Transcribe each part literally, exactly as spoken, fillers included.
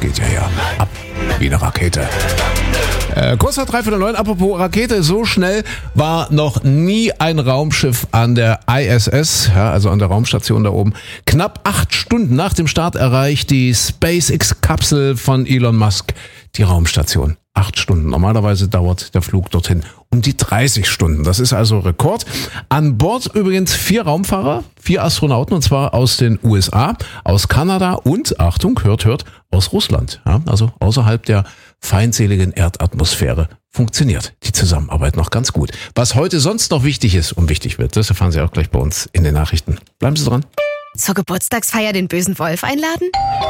geht ja hier ab wie eine Rakete. Äh, kurz nach drei Viertel neun, apropos Rakete, so schnell war noch nie ein Raumschiff an der I S S, ja, also an der Raumstation da oben. Knapp acht Stunden nach dem Start erreicht die SpaceX-Kapsel von Elon Musk die Raumstation. Acht Stunden. Normalerweise dauert der Flug dorthin um die dreißig Stunden. Das ist also Rekord. An Bord übrigens vier Raumfahrer, vier Astronauten, und zwar aus den U S A, aus Kanada und, Achtung, hört, hört, aus Russland. Ja, also außerhalb der feindseligen Erdatmosphäre funktioniert die Zusammenarbeit noch ganz gut. Was heute sonst noch wichtig ist und wichtig wird, das erfahren Sie auch gleich bei uns in den Nachrichten. Bleiben Sie dran. Zur Geburtstagsfeier den bösen Wolf einladen?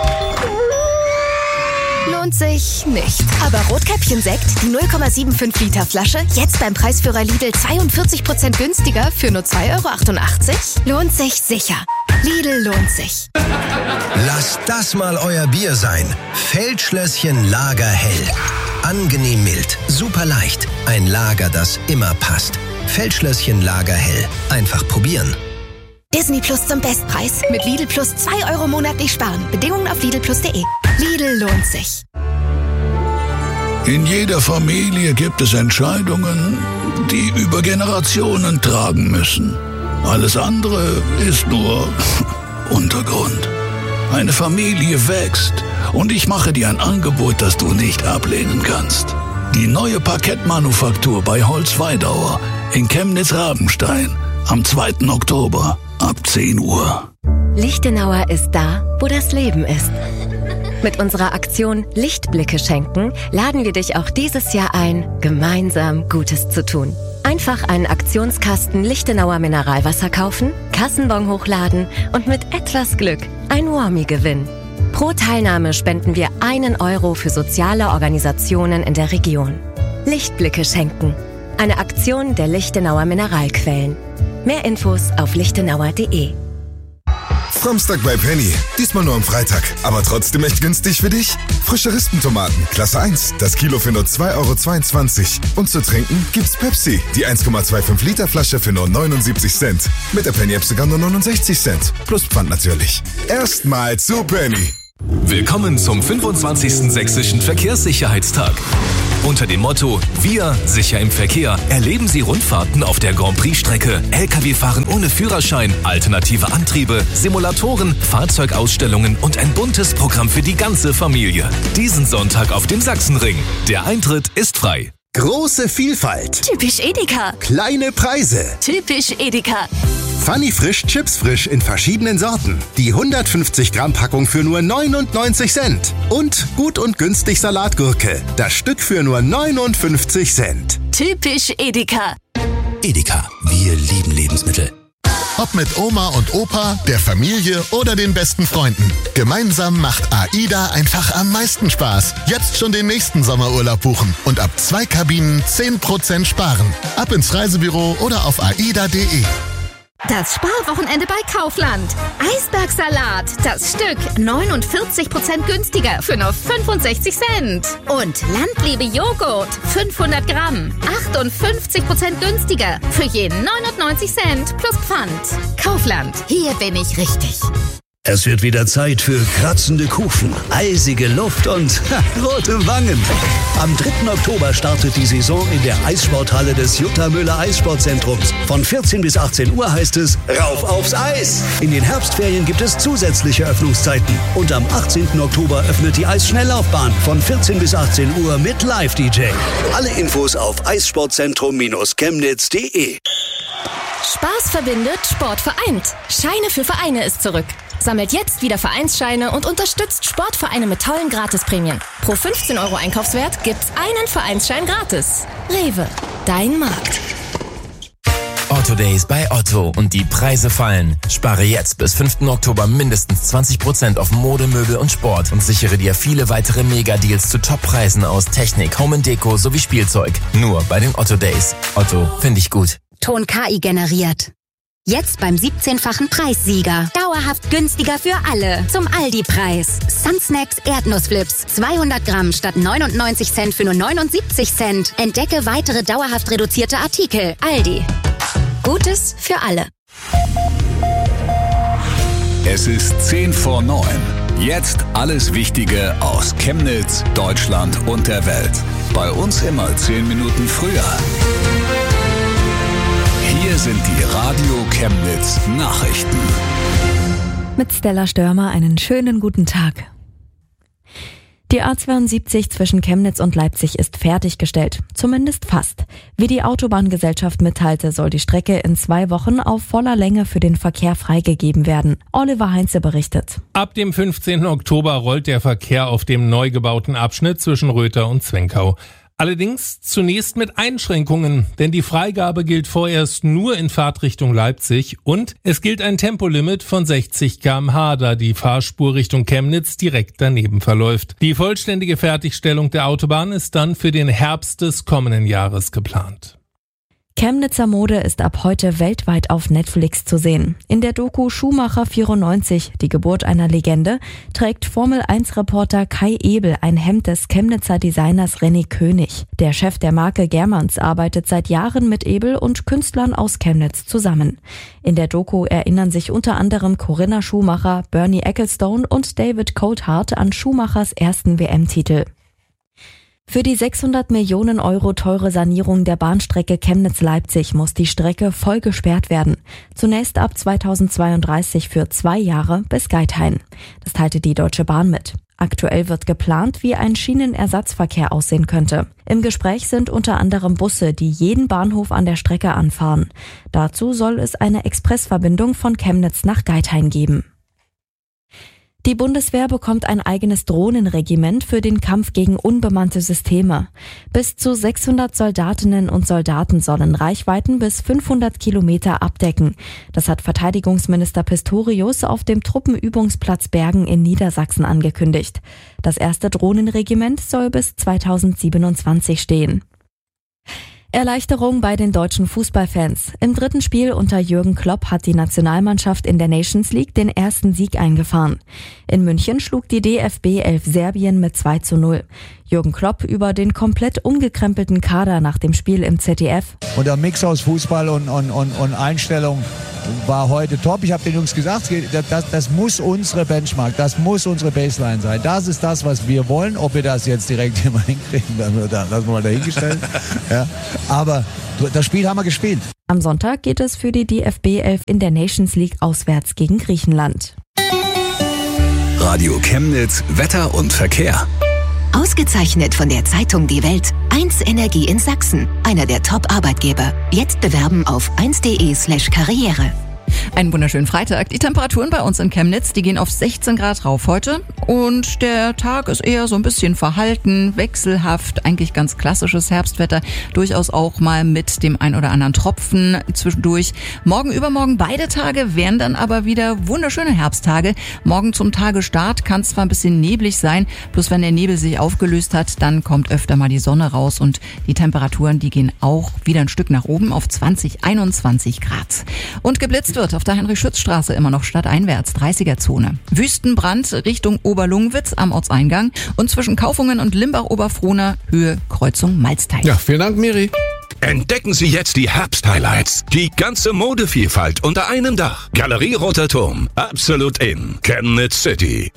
Lohnt sich nicht. Aber Rotkäppchen-Sekt, die null Komma fünfundsiebzig Liter Flasche, jetzt beim Preisführer Lidl zweiundvierzig Prozent günstiger für nur zwei Euro achtundachtzig? Lohnt sich sicher. Lidl lohnt sich. Lasst das mal euer Bier sein. Feldschlösschen Lagerhell. Angenehm mild, super leicht. Ein Lager, das immer passt. Feldschlösschen Lagerhell. Einfach probieren. Disney Plus zum Bestpreis. Mit Lidl Plus zwei Euro monatlich sparen. Bedingungen auf lidl plus punkt de. Lidl lohnt sich. In jeder Familie gibt es Entscheidungen, die über Generationen tragen müssen. Alles andere ist nur Untergrund. Eine Familie wächst und ich mache dir ein Angebot, das du nicht ablehnen kannst. Die neue Parkettmanufaktur bei Holz Weidauer in Chemnitz-Rabenstein am zweiten Oktober ab zehn Uhr. Lichtenauer ist da, wo das Leben ist. Mit unserer Aktion Lichtblicke schenken laden wir dich auch dieses Jahr ein, gemeinsam Gutes zu tun. Einfach einen Aktionskasten Lichtenauer Mineralwasser kaufen, Kassenbon hochladen und mit etwas Glück ein Warmie gewinnen. Pro Teilnahme spenden wir einen Euro für soziale Organisationen in der Region. Lichtblicke schenken. Eine Aktion der Lichtenauer Mineralquellen. Mehr Infos auf lichtenauer punkt de. Samstag bei Penny. Diesmal nur am Freitag. Aber trotzdem echt günstig für dich? Frische Rispentomaten, Klasse eins. Das Kilo für nur zwei Euro zweiundzwanzig. Und zu trinken gibt's Pepsi. Die eins Komma fünfundzwanzig Liter Flasche für nur neunundsiebzig Cent. Mit der Penny-App sogar nur neunundsechzig Cent. Plus Pfand natürlich. Erstmal zu Penny. Willkommen zum fünfundzwanzigsten Sächsischen Verkehrssicherheitstag. Unter dem Motto Wir sicher im Verkehr erleben Sie Rundfahrten auf der Grand Prix-Strecke, L K W-Fahren ohne Führerschein, alternative Antriebe, Simulatoren, Fahrzeugausstellungen und ein buntes Programm für die ganze Familie. Diesen Sonntag auf dem Sachsenring. Der Eintritt ist frei. Große Vielfalt. Typisch Edeka. Kleine Preise. Typisch Edeka. Funny Frisch Chips Frisch in verschiedenen Sorten. Die hundertfünfzig Gramm Packung für nur neunundneunzig Cent. Und gut und günstig Salatgurke. Das Stück für nur neunundfünfzig Cent. Typisch Edeka. Edeka, wir lieben Lebensmittel. Ob mit Oma und Opa, der Familie oder den besten Freunden. Gemeinsam macht AIDA einfach am meisten Spaß. Jetzt schon den nächsten Sommerurlaub buchen und ab zwei Kabinen zehn Prozent sparen. Ab ins Reisebüro oder auf aida punkt de. Das Sparwochenende bei Kaufland. Eisbergsalat, das Stück neunundvierzig Prozent günstiger für nur fünfundsechzig Cent. Und Landliebe Joghurt, fünfhundert Gramm, achtundfünfzig Prozent günstiger für je neunundneunzig Cent plus Pfand. Kaufland, hier bin ich richtig. Es wird wieder Zeit für kratzende Kufen, eisige Luft und ha, rote Wangen. Am dritten Oktober startet die Saison in der Eissporthalle des Jutta Müller Eissportzentrums. Von vierzehn bis achtzehn Uhr heißt es Rauf aufs Eis. In den Herbstferien gibt es zusätzliche Öffnungszeiten. Und am achtzehnten Oktober öffnet die Eisschnelllaufbahn von vierzehn bis achtzehn Uhr mit Live-D J. Alle Infos auf eissportzentrum chemnitz punkt de. Spaß verbindet, Sport vereint. Scheine für Vereine ist zurück. Sammelt jetzt wieder Vereinsscheine und unterstützt Sportvereine mit tollen Gratisprämien. Pro fünfzehn Euro Einkaufswert gibt's einen Vereinsschein gratis. Rewe, dein Markt. Otto Days bei Otto und die Preise fallen. Spare jetzt bis fünften Oktober mindestens zwanzig Prozent auf Mode, Möbel und Sport und sichere dir viele weitere Mega-Deals zu Top-Preisen aus Technik, Home and Deko sowie Spielzeug. Nur bei den Otto Days. Otto, finde ich gut. Ton K I generiert. Jetzt beim siebzehnfachen Preissieger. Dauerhaft günstiger für alle. Zum Aldi-Preis. Sunsnacks Erdnussflips. zweihundert Gramm statt neunundneunzig Cent für nur neunundsiebzig Cent. Entdecke weitere dauerhaft reduzierte Artikel. Aldi. Gutes für alle. Es ist zehn vor neun. Jetzt alles Wichtige aus Chemnitz, Deutschland und der Welt. Bei uns immer zehn Minuten früher. Hier sind die Radio Chemnitz Nachrichten. Mit Stella Störmer einen schönen guten Tag. Die A zweiundsiebzig zwischen Chemnitz und Leipzig ist fertiggestellt, zumindest fast. Wie die Autobahngesellschaft mitteilte, soll die Strecke in zwei Wochen auf voller Länge für den Verkehr freigegeben werden. Oliver Heinze berichtet. Ab dem fünfzehnten Oktober rollt der Verkehr auf dem neu gebauten Abschnitt zwischen Röther und Zwenkau. Allerdings zunächst mit Einschränkungen, denn die Freigabe gilt vorerst nur in Fahrtrichtung Leipzig und es gilt ein Tempolimit von sechzig Kilometer pro Stunde, da die Fahrspur Richtung Chemnitz direkt daneben verläuft. Die vollständige Fertigstellung der Autobahn ist dann für den Herbst des kommenden Jahres geplant. Chemnitzer Mode ist ab heute weltweit auf Netflix zu sehen. In der Doku Schumacher vierundneunzig, die Geburt einer Legende, trägt Formel eins Reporter Kai Ebel ein Hemd des Chemnitzer Designers René König. Der Chef der Marke Germans arbeitet seit Jahren mit Ebel und Künstlern aus Chemnitz zusammen. In der Doku erinnern sich unter anderem Corinna Schumacher, Bernie Ecclestone und David Coulthard an Schumachers ersten W M-Titel. Für die sechshundert Millionen Euro teure Sanierung der Bahnstrecke Chemnitz-Leipzig muss die Strecke voll gesperrt werden. Zunächst ab zweitausendzweiunddreißig für zwei Jahre bis Geithain. Das teilte die Deutsche Bahn mit. Aktuell wird geplant, wie ein Schienenersatzverkehr aussehen könnte. Im Gespräch sind unter anderem Busse, die jeden Bahnhof an der Strecke anfahren. Dazu soll es eine Expressverbindung von Chemnitz nach Geithain geben. Die Bundeswehr bekommt ein eigenes Drohnenregiment für den Kampf gegen unbemannte Systeme. Bis zu sechshundert Soldatinnen und Soldaten sollen Reichweiten bis fünfhundert Kilometer abdecken. Das hat Verteidigungsminister Pistorius auf dem Truppenübungsplatz Bergen in Niedersachsen angekündigt. Das erste Drohnenregiment soll bis zweitausendsiebenundzwanzig stehen. Erleichterung bei den deutschen Fußballfans. Im dritten Spiel unter Jürgen Klopp hat die Nationalmannschaft in der Nations League den ersten Sieg eingefahren. In München schlug die D F B elf Serbien mit zwei zu null. Jürgen Klopp über den komplett umgekrempelten Kader nach dem Spiel im Z D F. Und der Mix aus Fußball und, und, und, und Einstellung war heute top. Ich habe den Jungs gesagt, das, das muss unsere Benchmark, das muss unsere Baseline sein. Das ist das, was wir wollen. Ob wir das jetzt direkt immer hinkriegen, dann lassen wir mal dahingestellt. Ja. Aber das Spiel haben wir gespielt. Am Sonntag geht es für die D F B elf in der Nations League auswärts gegen Griechenland. Radio Chemnitz, Wetter und Verkehr. Ausgezeichnet von der Zeitung Die Welt. eins Energie in Sachsen. Einer der Top-Arbeitgeber. Jetzt bewerben auf eins punkt de slash karriere. Einen wunderschönen Freitag. Die Temperaturen bei uns in Chemnitz, die gehen auf sechzehn Grad rauf heute. Und der Tag ist eher so ein bisschen verhalten, wechselhaft, eigentlich ganz klassisches Herbstwetter. Durchaus auch mal mit dem ein oder anderen Tropfen zwischendurch. Morgen, übermorgen, beide Tage wären dann aber wieder wunderschöne Herbsttage. Morgen zum Tagestart kann es zwar ein bisschen neblig sein, bloß wenn der Nebel sich aufgelöst hat, dann kommt öfter mal die Sonne raus und die Temperaturen, die gehen auch wieder ein Stück nach oben auf zwanzig, einundzwanzig Grad. Und geblitzt wird auf der Heinrich-Schütz-Straße immer noch stadteinwärts, dreißiger-Zone. Wüstenbrand Richtung Oberlungwitz am Ortseingang und zwischen Kaufungen und Limbach-Oberfrohna Höhe Kreuzung Malzteich. Ja, vielen Dank, Miri. Entdecken Sie jetzt die Herbst-Highlights. Die ganze Modevielfalt unter einem Dach. Galerie Roter Turm. Absolut in Chemnitz City.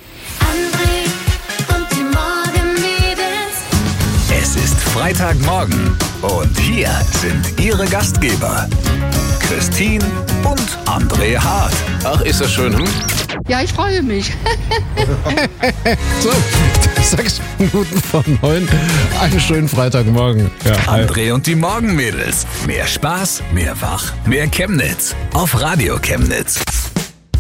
Es ist Freitagmorgen und hier sind Ihre Gastgeber Christine und André Hart. Ach, ist das schön, hm? Ja, ich freue mich. So, sechs Minuten vor neun. Einen schönen Freitagmorgen. Ja, André und die Morgenmädels. Mehr Spaß, mehr Wach, mehr Chemnitz. Auf Radio Chemnitz.